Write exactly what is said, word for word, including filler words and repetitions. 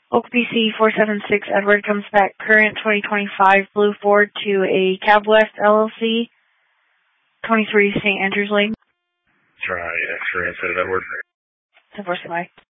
Oak B C four seven six Edward comes back current twenty twenty-five Blue Ford to a Cab West L L C, twenty-three Saint Andrews Lane. Try X-ray instead of Edward. ten four, bye.